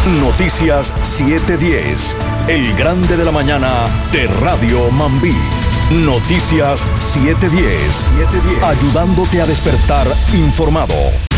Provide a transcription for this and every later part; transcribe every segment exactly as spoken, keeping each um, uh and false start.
Noticias siete diez, el grande de la mañana de Radio Mambí. Noticias siete diez, ayudándote a despertar informado.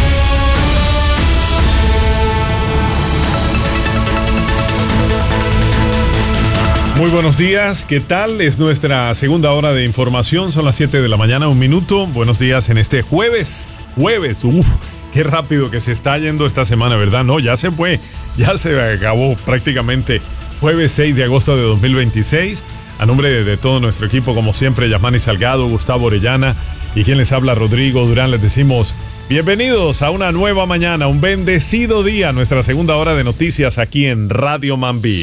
Muy buenos días, ¿qué tal? Es nuestra segunda hora de información, son las siete de la mañana, un minuto. Buenos días en este jueves, jueves, uff, qué rápido que se está yendo esta semana, ¿verdad? No, ya se fue, ya se acabó prácticamente. Jueves seis de agosto de dos mil veintiséis. A nombre de, de todo nuestro equipo, como siempre, Yasmani Salgado, Gustavo Orellana y quien les habla, Rodrigo Durán, les decimos bienvenidos a una nueva mañana, un bendecido día, nuestra segunda hora de noticias aquí en Radio Mambí.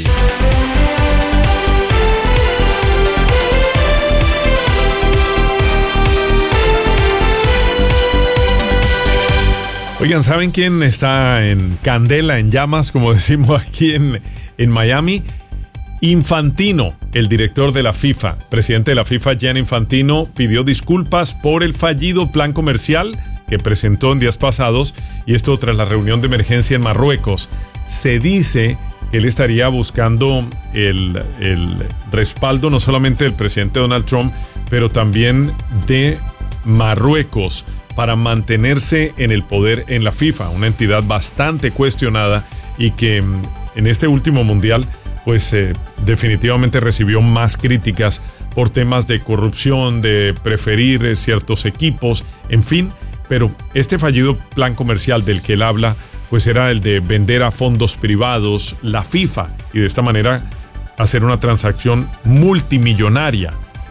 Oigan, ¿saben quién está en candela, en llamas, como decimos aquí en, en Miami? Infantino, el director de la FIFA, presidente de la FIFA, Gianni Infantino, pidió disculpas por el fallido plan comercial que presentó en días pasados, y esto tras la reunión de emergencia en Marruecos. Se dice que él estaría buscando el, el respaldo no solamente del presidente Donald Trump, pero también de Marruecos, para mantenerse en el poder en la FIFA, una entidad bastante cuestionada y que en este último mundial pues eh, definitivamente recibió más críticas por temas de corrupción, de preferir eh, ciertos equipos, en fin, pero este fallido plan comercial del que él habla pues era el de vender a fondos privados la FIFA y de esta manera hacer una transacción multimillonaria.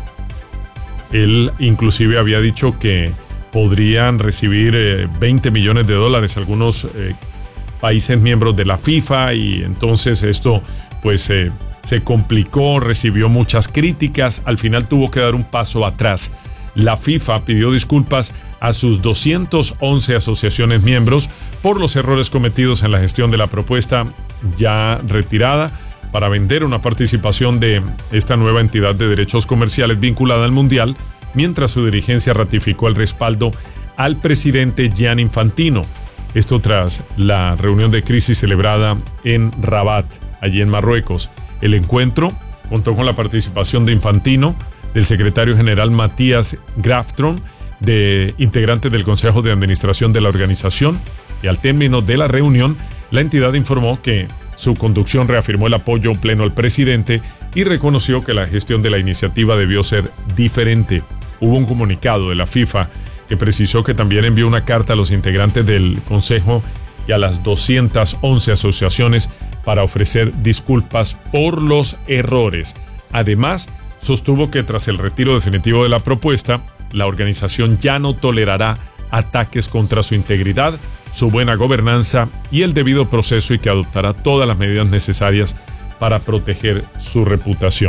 Él inclusive había dicho que podrían recibir eh, veinte millones de dólares algunos eh, países miembros de la FIFA, y entonces esto pues eh, se complicó, recibió muchas críticas, al final tuvo que dar un paso atrás. La FIFA pidió disculpas a sus doscientas once asociaciones miembros por los errores cometidos en la gestión de la propuesta ya retirada para vender una participación de esta nueva entidad de derechos comerciales vinculada al Mundial, mientras su dirigencia ratificó el respaldo al presidente Gianni Infantino. Esto tras la reunión de crisis celebrada en Rabat, allí en Marruecos. El encuentro contó con la participación de Infantino, del secretario general Matías Graftron, de integrantes del Consejo de Administración de la organización, y al término de la reunión, la entidad informó que su conducción reafirmó el apoyo pleno al presidente y reconoció que la gestión de la iniciativa debió ser diferente. Hubo un comunicado de la FIFA que precisó que también envió una carta a los integrantes del Consejo y a las doscientas once asociaciones para ofrecer disculpas por los errores. Además, sostuvo que tras el retiro definitivo de la propuesta, la organización ya no tolerará ataques contra su integridad, su buena gobernanza y el debido proceso, y que adoptará todas las medidas necesarias para proteger su reputación.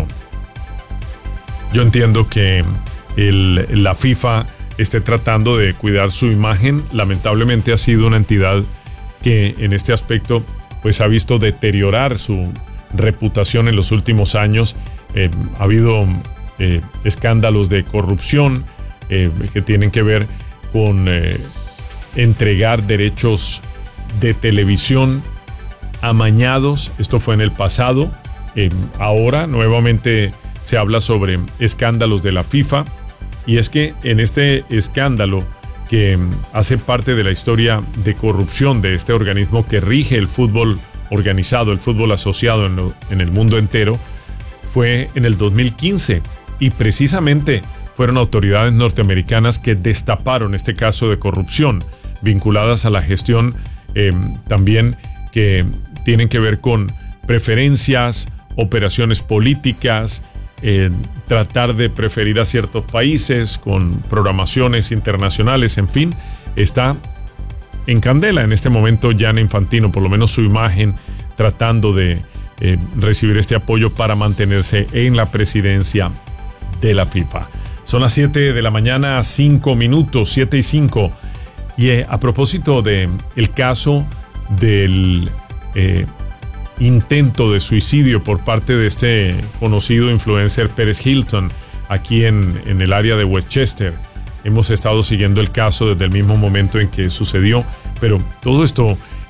Yo entiendo que el, la FIFA esté tratando de cuidar su imagen. Lamentablemente ha sido una entidad que en este aspecto pues ha visto deteriorar su reputación en los últimos años. Eh, ha habido eh, escándalos de corrupción eh, que tienen que ver con eh, entregar derechos de televisión amañados. Esto fue en el pasado. Eh, ahora nuevamente se habla sobre escándalos de la FIFA, y es que en este escándalo que hace parte de la historia de corrupción de este organismo que rige el fútbol organizado, el fútbol asociado en, lo, en el mundo entero, fue en el dos mil quince, y precisamente fueron autoridades norteamericanas que destaparon este caso de corrupción vinculadas a la gestión eh, también que tienen que ver con preferencias, operaciones políticas, eh, tratar de preferir a ciertos países con programaciones internacionales, en fin, está en candela en este momento Gianni Infantino, por lo menos su imagen, tratando de eh, recibir este apoyo para mantenerse en la presidencia de la FIFA. Son las siete de la mañana, cinco minutos, siete y cinco. Y eh, a propósito de el caso del eh, intento de suicidio por parte de este conocido influencer Pérez Hilton aquí en, en el área de Westchester, hemos estado siguiendo el caso desde el mismo momento en que sucedió, pero todo esto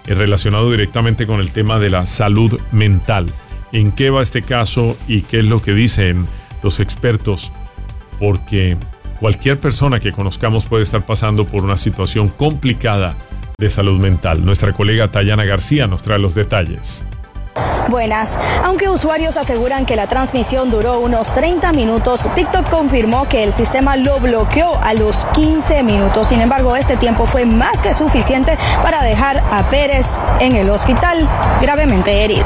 eh, relacionado directamente con el tema de la salud mental. ¿En qué va este caso y qué es lo que dicen los expertos? Porque cualquier persona que conozcamos puede estar pasando por una situación complicada de salud mental. Nuestra colega Tayana García nos trae los detalles. Buenas. Aunque usuarios aseguran que la transmisión duró unos treinta minutos, TikTok confirmó que el sistema lo bloqueó a los quince minutos. Sin embargo, este tiempo fue más que suficiente para dejar a Pérez en el hospital, gravemente herido.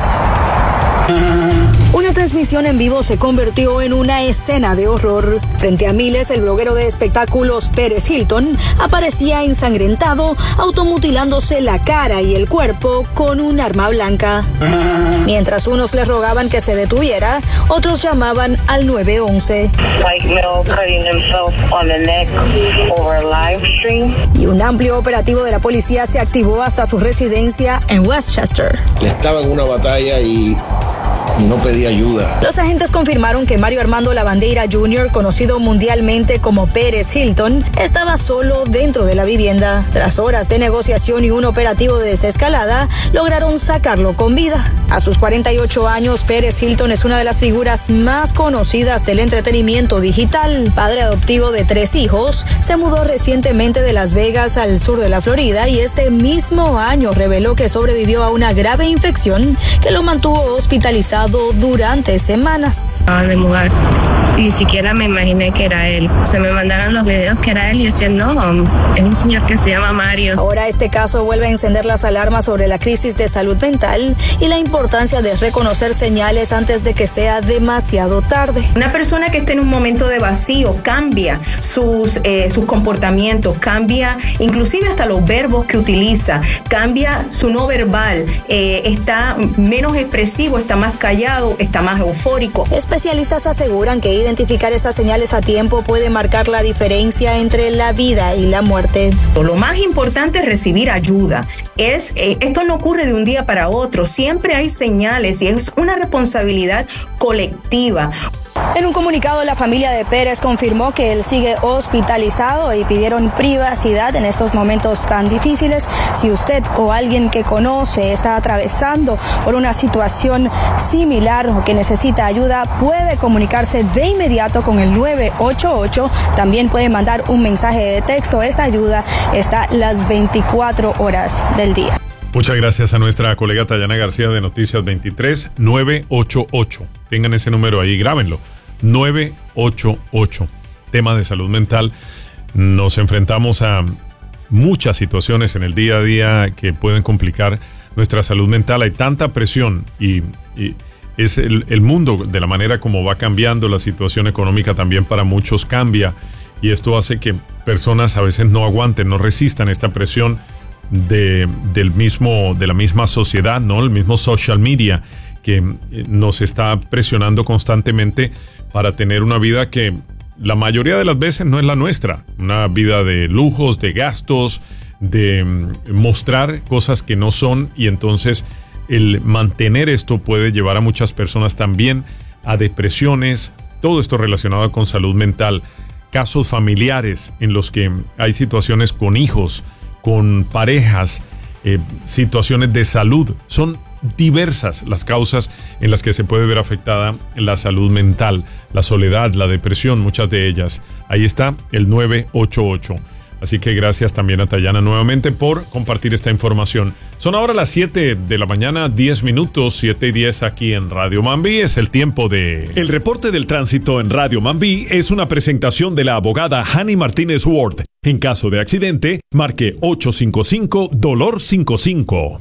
Una transmisión en vivo se convirtió en una escena de horror. Frente a miles, el bloguero de espectáculos Pérez Hilton aparecía ensangrentado, automutilándose la cara y el cuerpo con un arma blanca. Mientras unos le rogaban que se detuviera, otros llamaban al nueve once. Y un amplio operativo de la policía se activó hasta su residencia en Westchester. Estaba en una batalla y no pedía ayuda. Los agentes confirmaron que Mario Armando Lavandeira junior, conocido mundialmente como Pérez Hilton, estaba solo dentro de la vivienda. Tras horas de negociación y un operativo de desescalada, lograron sacarlo con vida. A sus cuarenta y ocho años, Pérez Hilton es una de las figuras más conocidas del entretenimiento digital. Padre adoptivo de tres hijos, se mudó recientemente de Las Vegas al sur de la Florida y este mismo año reveló que sobrevivió a una grave infección que lo mantuvo hospitalizado durante semanas. Acaba de mudar, ni siquiera me imaginé que era él. Se me mandaron los videos que era él y yo decía, no, es un señor que se llama Mario. Ahora este caso vuelve a encender las alarmas sobre la crisis de salud mental y la importancia de reconocer señales antes de que sea demasiado tarde. Una persona que esté en un momento de vacío cambia sus, eh, sus comportamientos, cambia inclusive hasta los verbos que utiliza, cambia su no verbal, eh, está menos expresivo, está más callado, está más eufórico. Especialistas aseguran que identificar esas señales a tiempo puede marcar la diferencia entre la vida y la muerte. Lo más importante es recibir ayuda. Es, eh, esto no ocurre de un día para otro, siempre hay señales y es una responsabilidad colectiva. En un comunicado, la familia de Pérez confirmó que él sigue hospitalizado y pidieron privacidad en estos momentos tan difíciles. Si usted o alguien que conoce está atravesando por una situación similar o que necesita ayuda, puede comunicarse de inmediato con el nueve ocho ocho. También puede mandar un mensaje de texto. Esta ayuda está las veinticuatro horas del día. Muchas gracias a nuestra colega Tayana García de Noticias veintitrés, nueve ocho ocho. Tengan ese número ahí, grábenlo. nueve ocho ocho. Tema de salud mental. Nos enfrentamos a muchas situaciones en el día a día que pueden complicar nuestra salud mental. Hay tanta presión y, y es el, el mundo, de la manera como va cambiando, la situación económica también para muchos cambia. Y esto hace que personas a veces no aguanten, no resistan esta presión de, del mismo, de la misma sociedad, ¿no? El mismo social media que nos está presionando constantemente para tener una vida que la mayoría de las veces no es la nuestra. Una vida de lujos, de gastos, de mostrar cosas que no son, y entonces el mantener esto puede llevar a muchas personas también a depresiones, todo esto relacionado con salud mental, casos familiares en los que hay situaciones con hijos, con parejas, eh, situaciones de salud. Son diversas las causas en las que se puede ver afectada la salud mental, la soledad, la depresión, muchas de ellas. Ahí está el nueve ocho ocho. Así que gracias también a Tayana nuevamente por compartir esta información. Son ahora las siete de la mañana, diez minutos, siete y diez aquí en Radio Mambí. Es el tiempo de... El reporte del tránsito en Radio Mambí es una presentación de la abogada Hani Martínez Ward. En caso de accidente, marque ocho cinco cinco, dolor cincuenta y cinco.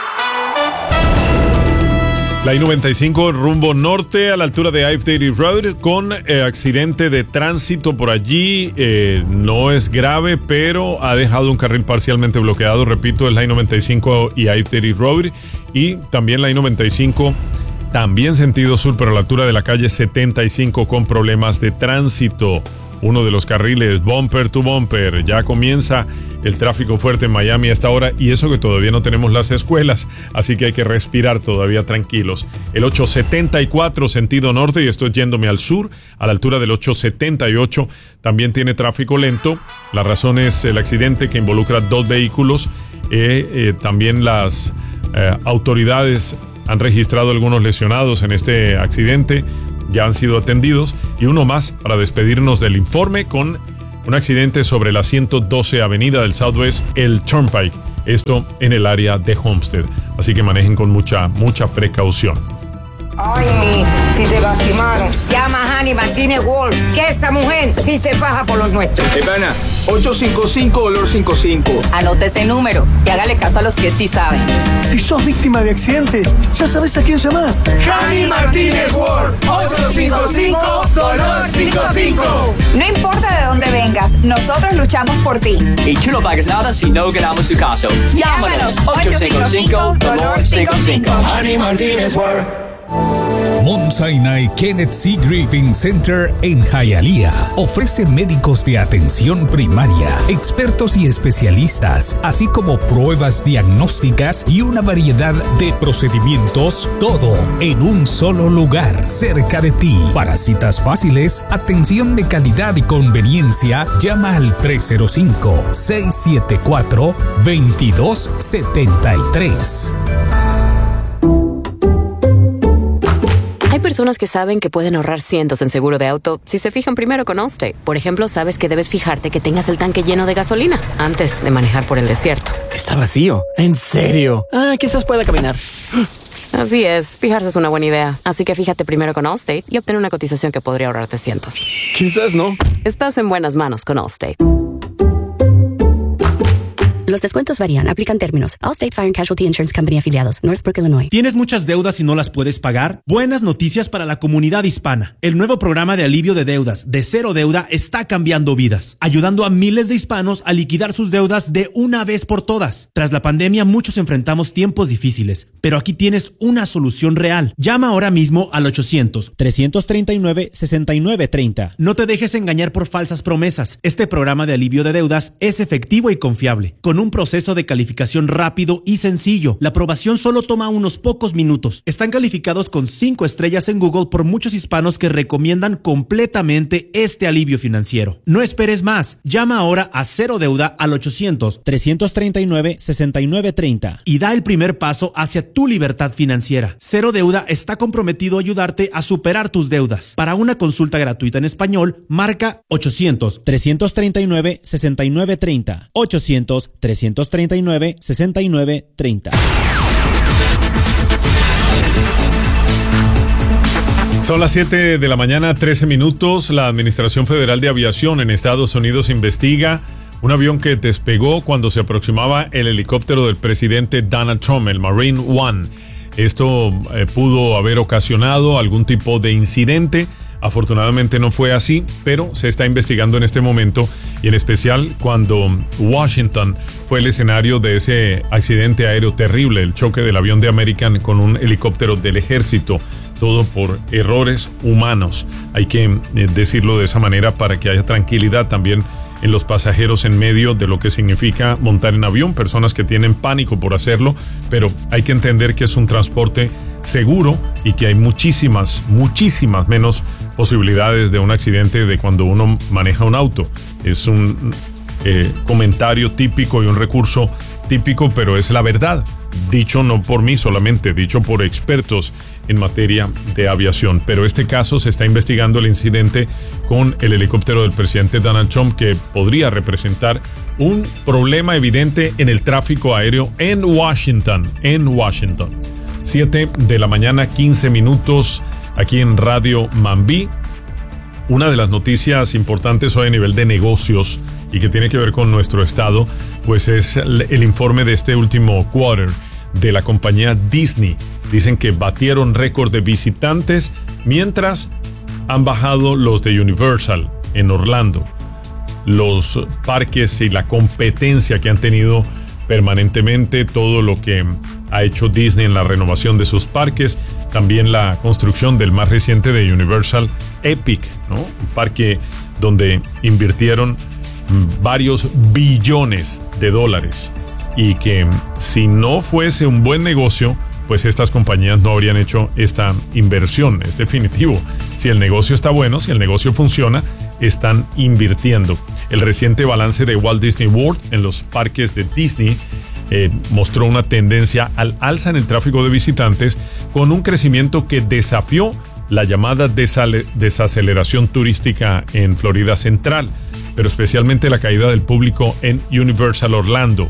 La I noventa y cinco rumbo norte a la altura de Ive Dairy Road con eh, accidente de tránsito por allí. Eh, no es grave, pero ha dejado un carril parcialmente bloqueado. Repito, es la I noventa y cinco y Ive Dairy Road. Y también la I noventa y cinco, también sentido sur, pero a la altura de la calle setenta y cinco con problemas de tránsito. Uno de los carriles bumper to bumper. Ya comienza el tráfico fuerte en Miami a esta hora, y eso que todavía no tenemos las escuelas, así que hay que respirar todavía tranquilos. El ochocientos setenta y cuatro sentido norte, y estoy yéndome al sur, a la altura del ochocientos setenta y ocho, también tiene tráfico lento. La razón es el accidente que involucra dos vehículos Eh, eh, también las eh, autoridades han registrado algunos lesionados en este accidente, ya han sido atendidos. Y uno más para despedirnos del informe con un accidente sobre la ciento doce avenida del Southwest, el Turnpike, esto en el área de Homestead. Así que manejen con mucha, mucha precaución. Ay, mi, si se lastimaron. Llama a Hani Martínez Wall, que esa mujer sí se faja por los nuestros. Hey, pana, ocho cinco cinco, dolor cinco cinco. Anote ese número y hágale caso a los que sí saben. Si sos víctima de accidente, ya sabes a quién llamar. Hani Martínez Wall, ocho cinco cinco, dolor cinco cinco. No importa de dónde vengas, nosotros luchamos por ti. Y tú no pagas nada si no ganamos tu caso. Llámanos ocho cinco cinco, dolor cinco cinco. Hani Martínez Wall. Mount Sinai Kenneth C. Griffin Center en Hialeah ofrece médicos de atención primaria, expertos y especialistas, así como pruebas diagnósticas y una variedad de procedimientos, todo en un solo lugar cerca de ti. Para citas fáciles, atención de calidad y conveniencia, llama al tres cero cinco, seis siete cuatro, dos dos siete tres. Hay personas que saben que pueden ahorrar cientos en seguro de auto si se fijan primero con Allstate. Por ejemplo, sabes que debes fijarte que tengas el tanque lleno de gasolina antes de manejar por el desierto. Está vacío. ¿En serio? Ah, quizás pueda caminar. Así es, fijarse es una buena idea. Así que fíjate primero con Allstate y obtén una cotización que podría ahorrarte cientos. Quizás no. Estás en buenas manos con Allstate. Los descuentos varían. Aplican términos. Allstate Fire and Casualty Insurance Company afiliados. Northbrook, Illinois. ¿Tienes muchas deudas y no las puedes pagar? Buenas noticias para la comunidad hispana. El nuevo programa de alivio de deudas de Cero Deuda está cambiando vidas, ayudando a miles de hispanos a liquidar sus deudas de una vez por todas. Tras la pandemia, muchos enfrentamos tiempos difíciles, pero aquí tienes una solución real. Llama ahora mismo al ochocientos, trescientos treinta y nueve, sesenta y nueve treinta. No te dejes engañar por falsas promesas. Este programa de alivio de deudas es efectivo y confiable, con un proceso de calificación rápido y sencillo. La aprobación solo toma unos pocos minutos. Están calificados con cinco estrellas en Google por muchos hispanos que recomiendan completamente este alivio financiero. No esperes más. Llama ahora a Cero Deuda al ochocientos, trescientos treinta y nueve, sesenta y nueve treinta y da el primer paso hacia tu libertad financiera. Cero Deuda está comprometido a ayudarte a superar tus deudas. Para una consulta gratuita en español, marca ochocientos, trescientos treinta y nueve, sesenta y nueve treinta. ochocientos, trescientos treinta y nueve, sesenta y nueve treinta. Son las siete de la mañana, trece minutos. La Administración Federal de Aviación en Estados Unidos investiga un avión que despegó cuando se aproximaba el helicóptero del presidente Donald Trump, el Marine One. Esto eh, pudo haber ocasionado algún tipo de incidente. Afortunadamente no fue así, pero se está investigando en este momento, y en especial cuando Washington fue el escenario de ese accidente aéreo terrible, el choque del avión de American con un helicóptero del ejército, todo por errores humanos. Hay que eh, decirlo de esa manera para que haya tranquilidad también en los pasajeros en medio de lo que significa montar en avión, personas que tienen pánico por hacerlo, pero hay que entender que es un transporte seguro y que hay muchísimas, muchísimas menos posibilidades de un accidente de cuando uno maneja un auto. Es un eh, comentario típico y un recurso típico, pero es la verdad. Dicho no por mí solamente, dicho por expertos en materia de aviación. Pero este caso se está investigando, el incidente con el helicóptero del presidente Donald Trump, que podría representar un problema evidente en el tráfico aéreo en Washington, en Washington. siete de la mañana, quince minutos, aquí en Radio Mambí. Una de las noticias importantes hoy a nivel de negocios y que tiene que ver con nuestro estado, pues es el, el informe de este último quarter de la compañía Disney. Dicen que batieron récord de visitantes, mientras han bajado los de Universal en Orlando. Los parques y la competencia que han tenido permanentemente, todo lo que ha hecho Disney en la renovación de sus parques, también la construcción del más reciente de Universal Epic, ¿no? Un parque donde invirtieron varios billones de dólares, y que si no fuese un buen negocio, pues estas compañías no habrían hecho esta inversión. Es definitivo. Si el negocio está bueno, si el negocio funciona, están invirtiendo. El reciente balance de Walt Disney World en los parques de Disney eh, mostró una tendencia al alza en el tráfico de visitantes con un crecimiento que desafió la llamada desale- desaceleración turística en Florida Central, pero especialmente la caída del público en Universal Orlando.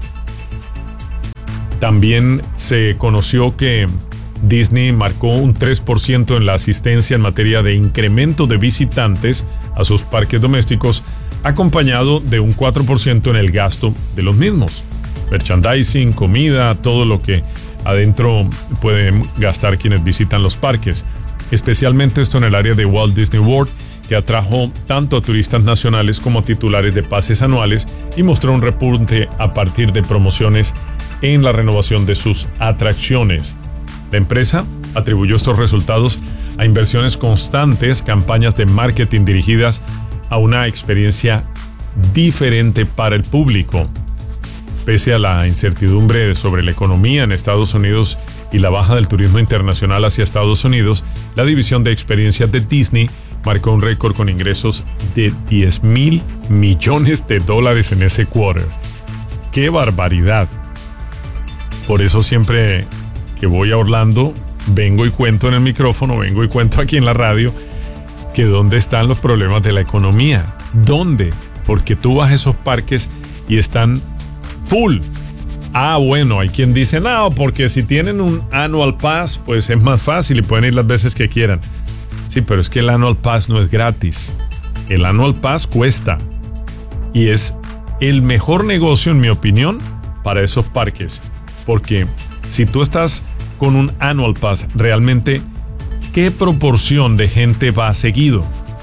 También se conoció que Disney marcó un tres por ciento en la asistencia en materia de incremento de visitantes a sus parques domésticos, acompañado de un cuatro por ciento en el gasto de los mismos. Merchandising, comida, todo lo que adentro pueden gastar quienes visitan los parques. Especialmente esto en el área de Walt Disney World, que atrajo tanto a turistas nacionales como a titulares de pases anuales y mostró un repunte a partir de promociones en la renovación de sus atracciones. La empresa atribuyó estos resultados a inversiones constantes, campañas de marketing dirigidas a una experiencia diferente para el público. Pese a la incertidumbre sobre la economía en Estados Unidos y la baja del turismo internacional hacia Estados Unidos, la división de experiencias de Disney marcó un récord con ingresos de diez mil millones de dólares en ese quarter. ¡Qué barbaridad! Por eso siempre que voy a Orlando, vengo y cuento en el micrófono, vengo y cuento aquí en la radio, que dónde están los problemas de la economía. ¿Dónde? Porque tú vas a esos parques y están full. Ah, bueno, hay quien dice, no, porque si tienen un annual pass, pues es más fácil y pueden ir las veces que quieran. Sí, pero es que el annual pass no es gratis. El annual pass cuesta. Y es el mejor negocio, en mi opinión, para esos parques. Porque si tú estás con un annual pass, realmente, ¿qué proporción de gente va seguido?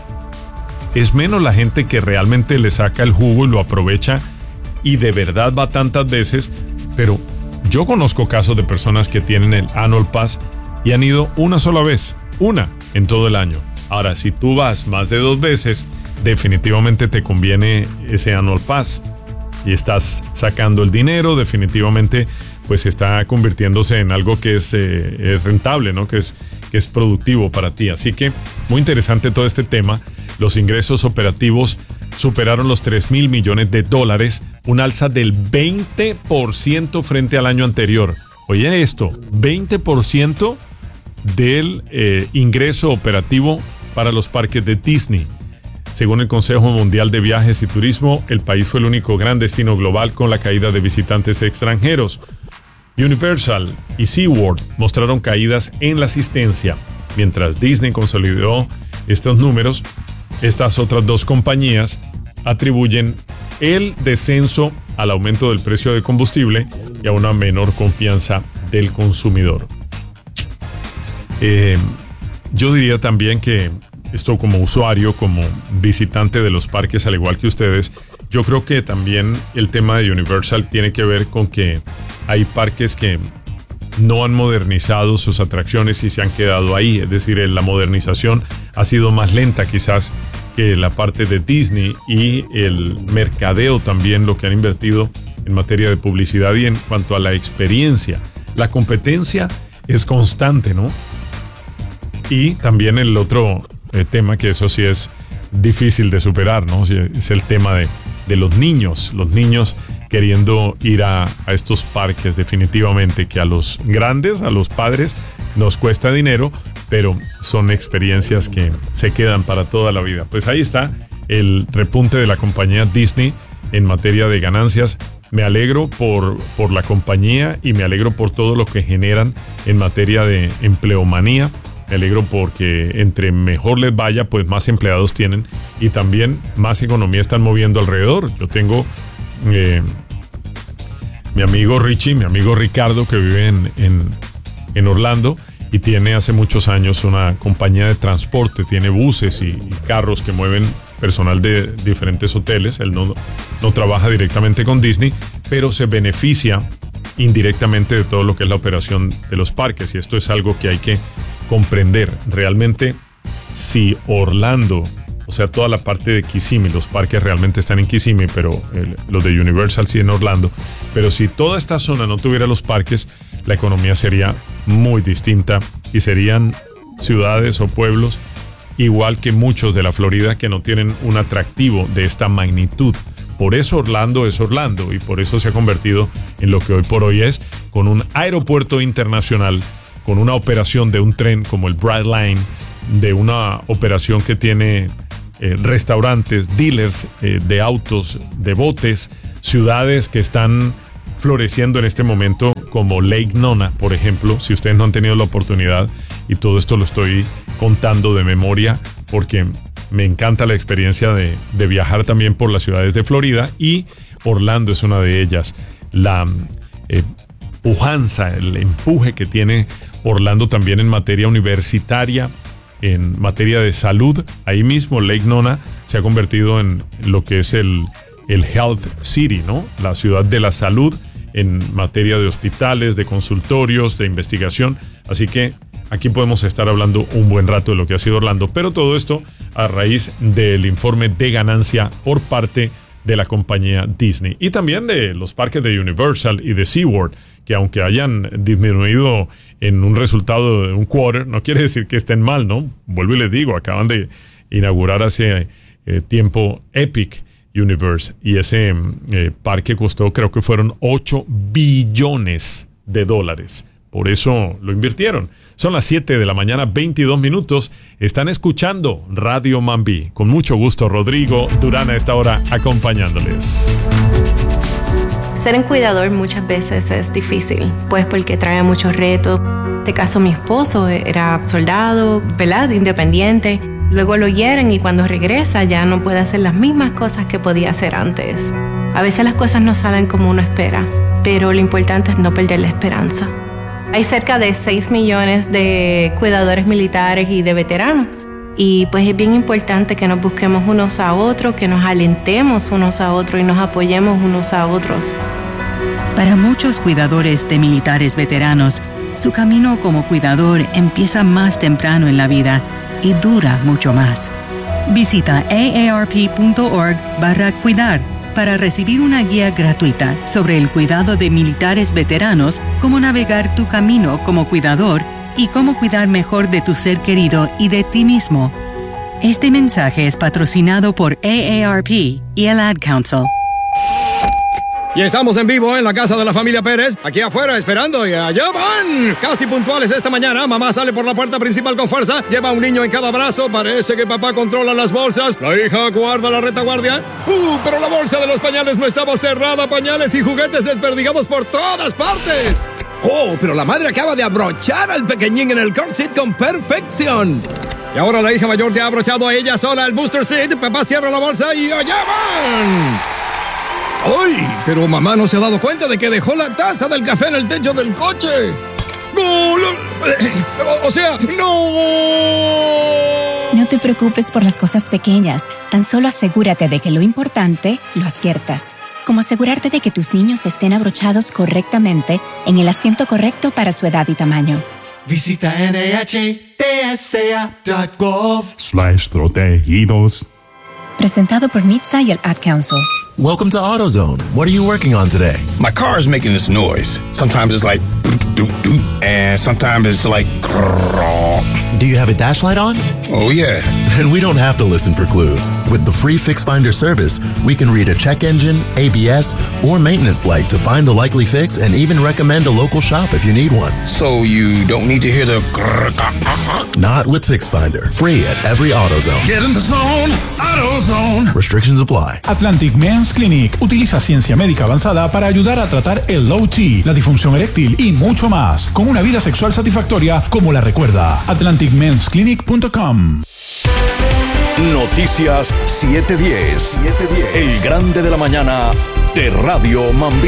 Es menos la gente que realmente le saca el jugo y lo aprovecha y de verdad va tantas veces, pero yo conozco casos de personas que tienen el annual pass y han ido una sola vez, una en todo el año. Ahora, si tú vas más de dos veces, definitivamente te conviene ese annual pass y estás sacando el dinero, definitivamente pues está convirtiéndose en algo que es, eh, es rentable, ¿no? Que es, que es productivo para ti. Así que muy interesante todo este tema. Los ingresos operativos superaron los tres mil millones de dólares, un alza del veinte por ciento frente al año anterior. Oye esto, veinte por ciento del eh, ingreso operativo para los parques de Disney. Según el Consejo Mundial de Viajes y Turismo, el país fue el único gran destino global con la caída de visitantes extranjeros. Universal y SeaWorld mostraron caídas en la asistencia. Mientras Disney consolidó estos números, estas otras dos compañías atribuyen el descenso al aumento del precio de combustible y a una menor confianza del consumidor. Eh, yo diría también que esto, como usuario, como visitante de los parques, al igual que ustedes, yo creo que también el tema de Universal tiene que ver con que hay parques que no han modernizado sus atracciones y se han quedado ahí. Es decir, la modernización ha sido más lenta quizás que la parte de Disney, y el mercadeo también, lo que han invertido en materia de publicidad y en cuanto a la experiencia. La competencia es constante, ¿no? Y también el otro eh, tema, que eso sí es difícil de superar, ¿no? Es el tema de, de los niños, los niños queriendo ir a, a estos parques. Definitivamente que a los grandes, a los padres, nos cuesta dinero, pero son experiencias que se quedan para toda la vida. Pues ahí está el repunte de la compañía Disney en materia de ganancias. Me alegro por, por la compañía y me alegro por todo lo que generan en materia de empleomanía. Me alegro porque entre mejor les vaya, pues más empleados tienen y también más economía están moviendo alrededor. Yo tengo eh, mi amigo Richie, mi amigo Ricardo, que vive en, en, en Orlando y tiene hace muchos años una compañía de transporte, tiene buses y, y carros que mueven personal de diferentes hoteles. Él no, no trabaja directamente con Disney, pero se beneficia indirectamente de todo lo que es la operación de los parques, y esto es algo que hay que comprender. Realmente, si Orlando, o sea, toda la parte de Kissimmee, los parques realmente están en Kissimmee, pero eh, los de Universal sí en Orlando, pero si toda esta zona no tuviera los parques, la economía sería muy distinta y serían ciudades o pueblos igual que muchos de la Florida que no tienen un atractivo de esta magnitud por eso Orlando es Orlando y por eso se ha convertido en lo que hoy por hoy es, con un aeropuerto internacional, con una operación de un tren como el Brightline, de una operación que tiene eh, restaurantes, dealers eh, de autos, de botes, ciudades que están floreciendo en este momento como Lake Nona, por ejemplo, si ustedes no han tenido la oportunidad, y todo esto lo estoy contando de memoria porque me encanta la experiencia de, de viajar también por las ciudades de Florida, y Orlando es una de ellas. La eh, pujanza, el empuje que tiene Orlando también en materia universitaria, en materia de salud. Ahí mismo Lake Nona se ha convertido en lo que es el, el Health City, ¿no? La ciudad de la salud en materia de hospitales, de consultorios, de investigación. Así que aquí podemos estar hablando un buen rato de lo que ha sido Orlando, pero todo esto a raíz del informe de ganancia por parte de la compañía Disney y también de los parques de Universal y de SeaWorld, que aunque hayan disminuido en un resultado de un quarter, no quiere decir que estén mal, ¿no? Vuelvo y les digo, acaban de inaugurar hace eh, tiempo Epic Universe, y ese eh, parque costó, creo que fueron ocho billones de dólares. Por eso lo invirtieron. Son las siete de la mañana, veintidós minutos. Están escuchando Radio Mambí. Con mucho gusto, Rodrigo Durán a esta hora acompañándoles. Ser un cuidador muchas veces es difícil, pues porque trae muchos retos. En este caso, mi esposo era soldado, ¿verdad? Independiente. Luego lo hieren y cuando regresa ya no puede hacer las mismas cosas que podía hacer antes. A veces las cosas no salen como uno espera, pero lo importante es no perder la esperanza. Hay cerca de seis millones de cuidadores militares y de veteranos. Y pues es bien importante que nos busquemos unos a otros, que nos alentemos unos a otros y nos apoyemos unos a otros. Para muchos cuidadores de militares veteranos, su camino como cuidador empieza más temprano en la vida y dura mucho más. Visita aarp.org barra cuidar para recibir una guía gratuita sobre el cuidado de militares veteranos, cómo navegar tu camino como cuidador y cómo cuidar mejor de tu ser querido y de ti mismo. Este mensaje es patrocinado por A A R P y el Ad Council. Y estamos en vivo en la casa de la familia Pérez, aquí afuera esperando, y allá van. Casi puntuales esta mañana, mamá sale por la puerta principal con fuerza, lleva a un niño en cada brazo, parece que papá controla las bolsas, la hija guarda la retaguardia. Uh, pero la bolsa de los pañales no estaba cerrada, pañales y juguetes desperdigados por todas partes. Oh, pero la madre acaba de abrochar al pequeñín en el car seat con perfección. Y ahora la hija mayor ya ha abrochado a ella sola el booster seat, papá cierra la bolsa y allá van. ¡Ay! Pero mamá no se ha dado cuenta de que dejó la taza del café en el techo del coche. ¡No! O sea, ¡no! No te preocupes por las cosas pequeñas. Tan solo asegúrate de que lo importante lo aciertas. Como asegurarte de que tus niños estén abrochados correctamente en el asiento correcto para su edad y tamaño. Visita N H T S A punto gov slash protegidos. Presentado por N H T S A y el Ad Council. Welcome to AutoZone. What are you working on today? My car is making this noise. Sometimes it's like doop doop, and sometimes it's like. Do you have a dash light on? Oh yeah. Then we don't have to listen for clues. With the free Fix Finder service, we can read a check engine, A B S, or maintenance light to find the likely fix and even recommend a local shop if you need one. So you don't need to hear the. Not with Fix Finder. Free at every AutoZone. Get in the zone. AutoZone. Restrictions apply. Atlantic Men's Clinic utiliza ciencia médica avanzada para ayudar a tratar el low T, la disfunción eréctil y mucho más, con una vida sexual satisfactoria como la recuerda. atlantic mens clinic punto com. Noticias siete diez. El grande de la mañana de Radio Mambí.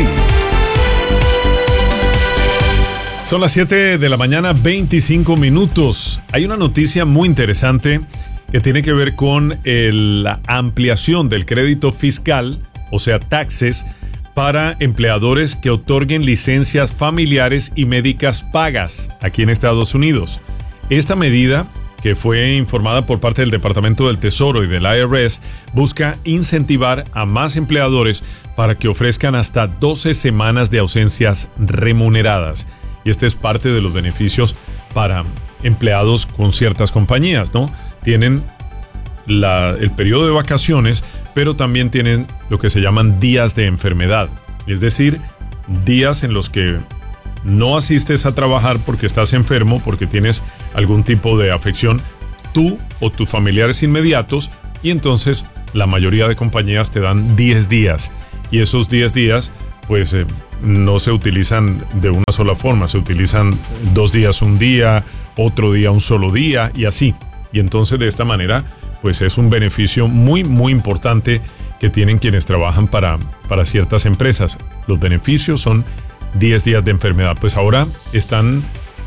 Son las siete de la mañana, veinticinco minutos. Hay una noticia muy interesante que tiene que ver con el, la ampliación del crédito fiscal, o sea, taxes, para empleadores que otorguen licencias familiares y médicas pagas aquí en Estados Unidos. Esta medida, que fue informada por parte del Departamento del Tesoro y del I R S, busca incentivar a más empleadores para que ofrezcan hasta doce semanas de ausencias remuneradas. Y este es parte de los beneficios para empleados con ciertas compañías, ¿no? Tienen la, el periodo de vacaciones, pero también tienen lo que se llaman días de enfermedad, es decir, días en los que no asistes a trabajar porque estás enfermo, porque tienes algún tipo de afección, tú o tus familiares inmediatos, y entonces la mayoría de compañías te dan diez días, y esos diez días pues eh, no se utilizan de una sola forma, se utilizan dos días un día, otro día un solo día y así. Y entonces de esta manera pues es un beneficio muy muy importante que tienen quienes trabajan para, para ciertas empresas. Los beneficios son diez días de enfermedad. Pues ahora están,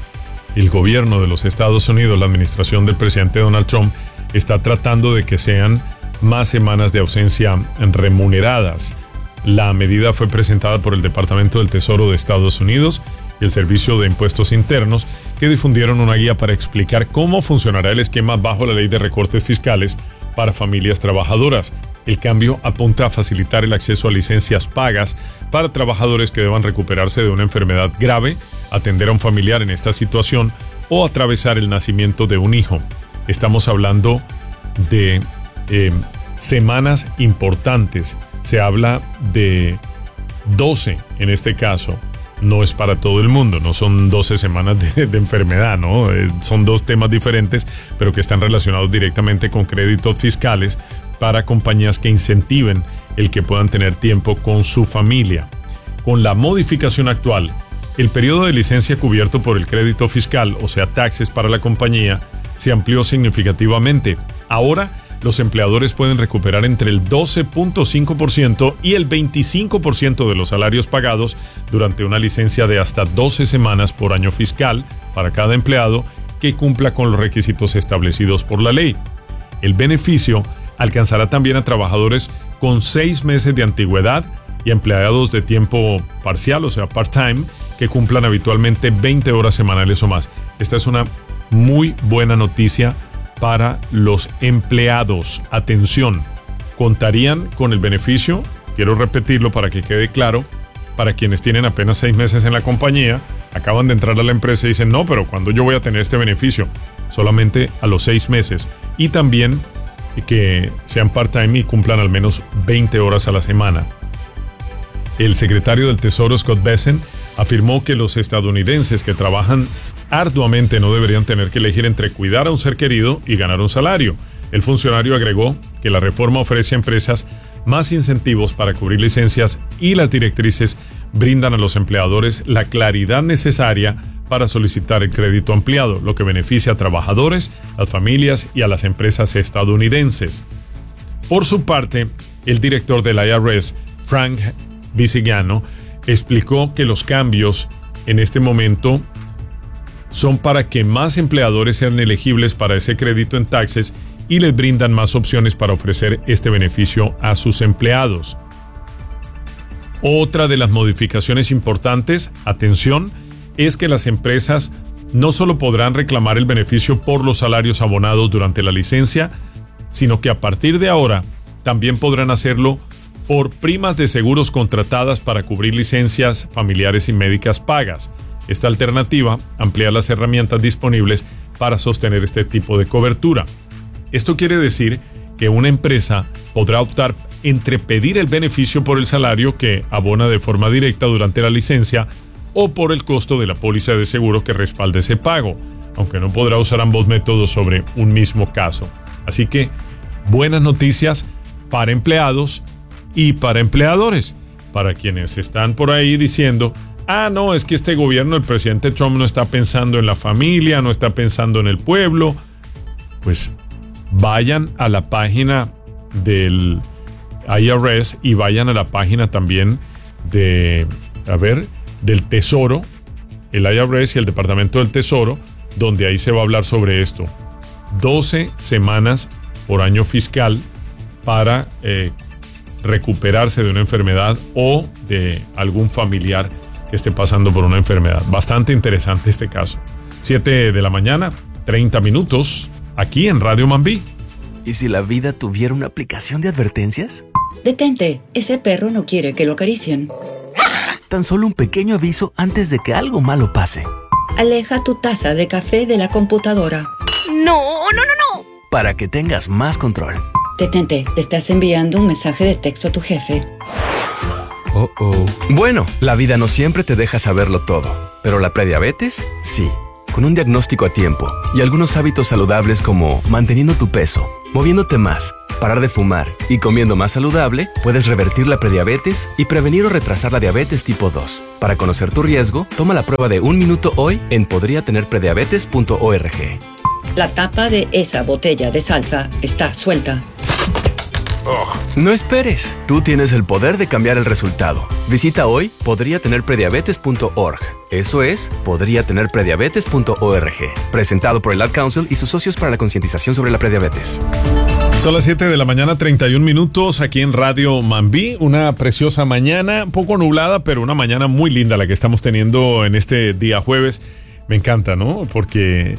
el gobierno de los Estados Unidos, la administración del presidente Donald Trump, está tratando de que sean más semanas de ausencia remuneradas. La medida fue presentada por el Departamento del Tesoro de Estados Unidos y el Servicio de Impuestos Internos, que difundieron una guía para explicar cómo funcionará el esquema bajo la ley de recortes fiscales para familias trabajadoras. El cambio apunta a facilitar el acceso a licencias pagas para trabajadores que deban recuperarse de una enfermedad grave, atender a un familiar en esta situación o atravesar el nacimiento de un hijo. Estamos hablando de eh, semanas importantes. Se habla de doce en este caso. No es para todo el mundo, no son doce semanas de, de enfermedad, ¿no? Eh, son dos temas diferentes, pero que están relacionados directamente con créditos fiscales para compañías que incentiven el que puedan tener tiempo con su familia. Con la modificación actual, el periodo de licencia cubierto por el crédito fiscal, o sea, taxes para la compañía, se amplió significativamente. Ahora, los empleadores pueden recuperar entre el doce punto cinco por ciento y el veinticinco por ciento de los salarios pagados durante una licencia de hasta doce semanas por año fiscal para cada empleado que cumpla con los requisitos establecidos por la ley. El beneficio alcanzará también a trabajadores con seis meses de antigüedad y empleados de tiempo parcial, o sea, part-time, que cumplan habitualmente veinte horas semanales o más. Esta es una muy buena noticia para los empleados. Atención, contarían con el beneficio, quiero repetirlo para que quede claro, para quienes tienen apenas seis meses en la compañía, acaban de entrar a la empresa y dicen, no, pero ¿cuándo yo voy a tener este beneficio? Solamente a los seis meses. Y también que sean part-time y cumplan al menos veinte horas a la semana. El secretario del Tesoro, Scott Bessent, afirmó que los estadounidenses que trabajan arduamente no deberían tener que elegir entre cuidar a un ser querido y ganar un salario. El funcionario agregó que la reforma ofrece a empresas más incentivos para cubrir licencias y las directrices brindan a los empleadores la claridad necesaria para solicitar el crédito ampliado, lo que beneficia a trabajadores, a las familias y a las empresas estadounidenses. Por su parte, el director del I R S, Frank Bisignano, explicó que los cambios en este momento son para que más empleadores sean elegibles para ese crédito en taxes y les brindan más opciones para ofrecer este beneficio a sus empleados. Otra de las modificaciones importantes, atención, es que las empresas no solo podrán reclamar el beneficio por los salarios abonados durante la licencia, sino que a partir de ahora también podrán hacerlo por primas de seguros contratadas para cubrir licencias familiares y médicas pagas. Esta alternativa amplía las herramientas disponibles para sostener este tipo de cobertura. Esto quiere decir que una empresa podrá optar entre pedir el beneficio por el salario que abona de forma directa durante la licencia o por el costo de la póliza de seguro que respalde ese pago, aunque no podrá usar ambos métodos sobre un mismo caso. Así que, buenas noticias para empleados y para empleadores, para quienes están por ahí diciendo, ah, no, es que este gobierno, el presidente Trump no está pensando en la familia, no está pensando en el pueblo. Pues vayan a la página del I R S y vayan a la página también de, a ver, del Tesoro, el I R S y el Departamento del Tesoro, donde ahí se va a hablar sobre esto. doce semanas por año fiscal para eh, recuperarse de una enfermedad o de algún familiar que esté pasando por una enfermedad. Bastante interesante este caso. siete de la mañana, treinta minutos, aquí en Radio Mambí. ¿Y si la vida tuviera una aplicación de advertencias? Detente, ese perro no quiere que lo acaricien. Tan solo un pequeño aviso antes de que algo malo pase. Aleja tu taza de café de la computadora. ¡No, no, no, no! Para que tengas más control. Detente, le estás enviando un mensaje de texto a tu jefe. Oh, oh. Bueno, la vida no siempre te deja saberlo todo, pero la prediabetes, sí. Con un diagnóstico a tiempo y algunos hábitos saludables como manteniendo tu peso, moviéndote más, parar de fumar y comiendo más saludable, puedes revertir la prediabetes y prevenir o retrasar la diabetes tipo dos. Para conocer tu riesgo, toma la prueba de un minuto hoy en podría tener prediabetes punto org. La tapa de esa botella de salsa está suelta. Oh. No esperes, tú tienes el poder de cambiar el resultado. Visita hoy podría tener prediabetes punto org. Eso es, podría tener prediabetes punto org. Presentado por el Ad Council y sus socios para la concientización sobre la prediabetes. Son las siete de la mañana, treinta y un minutos aquí en Radio Mambí. Una preciosa mañana, un poco nublada, pero una mañana muy linda la que estamos teniendo en este día jueves. Me encanta, ¿no? Porque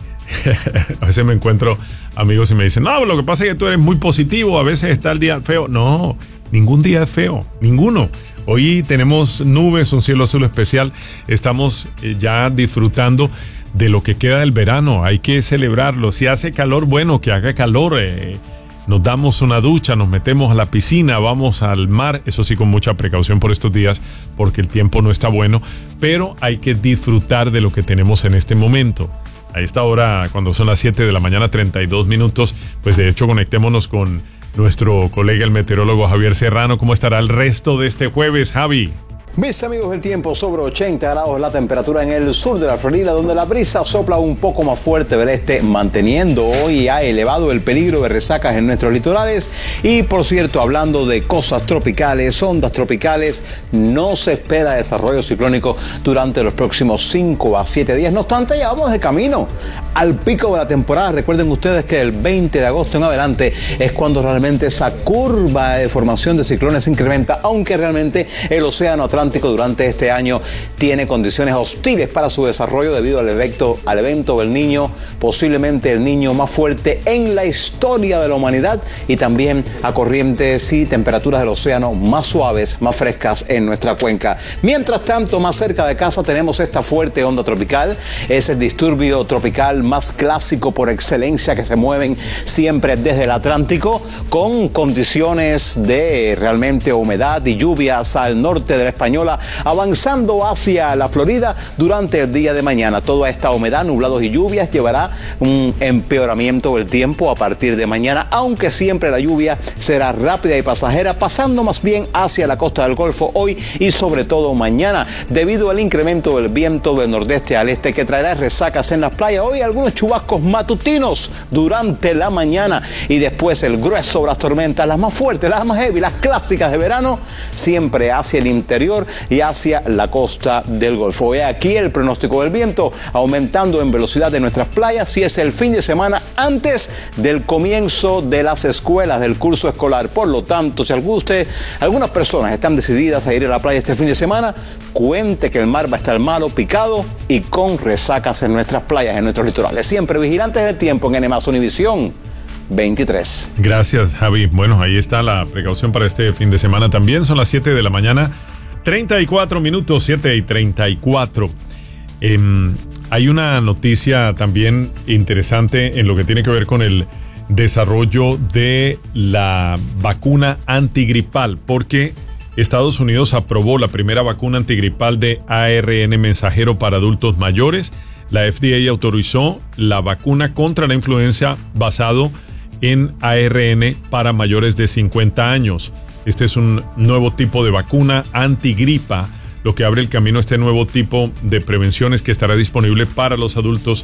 a veces me encuentro amigos y me dicen, no, lo que pasa es que tú eres muy positivo, a veces está el día feo. No, ningún día es feo, ninguno. Hoy tenemos nubes, un cielo azul especial, estamos ya disfrutando de lo que queda del verano, hay que celebrarlo. Si hace calor, bueno, que haga calor, eh, nos damos una ducha, nos metemos a la piscina, vamos al mar, eso sí con mucha precaución por estos días porque el tiempo no está bueno, pero hay que disfrutar de lo que tenemos en este momento. A esta hora, cuando son las siete de la mañana, treinta y dos minutos, pues de hecho conectémonos con nuestro colega el meteorólogo Javier Serrano. ¿Cómo estará el resto de este jueves, Javi? Mis amigos del tiempo, sobre ochenta grados la temperatura en el sur de la Florida, donde la brisa sopla un poco más fuerte del este, manteniendo hoy a elevado el peligro de resacas en nuestros litorales. Y por cierto, hablando de cosas tropicales, ondas tropicales, no se espera desarrollo ciclónico durante los próximos cinco a siete días. No obstante, ya vamos de camino al pico de la temporada. Recuerden ustedes que el veinte de agosto en adelante es cuando realmente esa curva de formación de ciclones se incrementa, aunque realmente el océano Atlántico durante este año tiene condiciones hostiles para su desarrollo debido al evento, al evento del Niño, posiblemente el Niño más fuerte en la historia de la humanidad, y también a corrientes y temperaturas del océano más suaves, más frescas en nuestra cuenca. Mientras tanto, más cerca de casa tenemos esta fuerte onda tropical, es el disturbio tropical más clásico por excelencia, que se mueven siempre desde el Atlántico con condiciones de realmente humedad y lluvias al norte de la Española, avanzando hacia la Florida durante el día de mañana. Toda esta humedad, nublados y lluvias llevará un empeoramiento del tiempo a partir de mañana, aunque siempre la lluvia será rápida y pasajera, pasando más bien hacia la costa del Golfo hoy y sobre todo mañana, debido al incremento del viento del nordeste al este que traerá resacas en las playas. Hoy algunos chubascos matutinos durante la mañana y después el grueso de las tormentas, las más fuertes, las más heavy, las clásicas de verano, siempre hacia el interior y hacia la costa del Golfo. He aquí el pronóstico del viento aumentando en velocidad de nuestras playas si es el fin de semana antes del comienzo de las escuelas, del curso escolar. Por lo tanto, si usted, algunas personas están decididas a ir a la playa este fin de semana, cuente que el mar va a estar malo, picado y con resacas en nuestras playas, en nuestros litorales. Siempre vigilantes del tiempo en N más Univisión veintitrés. Gracias, Javi. Bueno, ahí está la precaución para este fin de semana también. Son las siete de la mañana, treinta y cuatro minutos, siete y treinta y cuatro. Eh, hay una noticia también interesante en lo que tiene que ver con el desarrollo de la vacuna antigripal, porque Estados Unidos aprobó la primera vacuna antigripal de A R N mensajero para adultos mayores. La F D A autorizó la vacuna contra la influenza basado en A R N para mayores de cincuenta años. Este es un nuevo tipo de vacuna antigripa, lo que abre el camino a este nuevo tipo de prevenciones que estará disponible para los adultos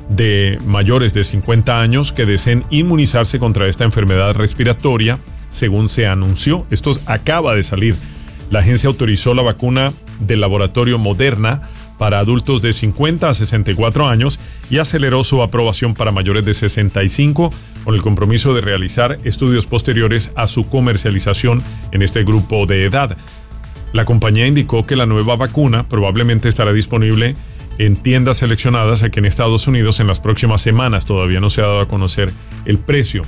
de mayores de cincuenta años que deseen inmunizarse contra esta enfermedad respiratoria, según se anunció. Esto acaba de salir. La agencia autorizó la vacuna del laboratorio Moderna para adultos de cincuenta a sesenta y cuatro años y aceleró su aprobación para mayores de sesenta y cinco con el compromiso de realizar estudios posteriores a su comercialización en este grupo de edad. La compañía indicó que la nueva vacuna probablemente estará disponible en tiendas seleccionadas aquí en Estados Unidos en las próximas semanas. Todavía no se ha dado a conocer el precio.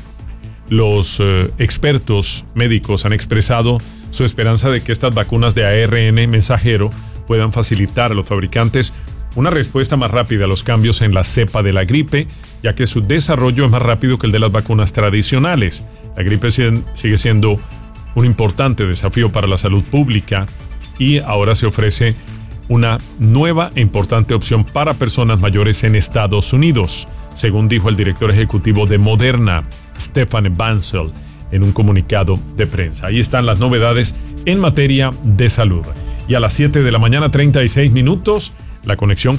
Los eh, expertos médicos han expresado su esperanza de que estas vacunas de A R N mensajero puedan facilitar a los fabricantes una respuesta más rápida a los cambios en la cepa de la gripe, ya que su desarrollo es más rápido que el de las vacunas tradicionales. La gripe sigue siendo un importante desafío para la salud pública y ahora se ofrece una nueva e importante opción para personas mayores en Estados Unidos, según dijo el director ejecutivo de Moderna, Stefan Bancel, en un comunicado de prensa. Ahí están las novedades en materia de salud. Y a las siete de la mañana, treinta y seis minutos, la conexión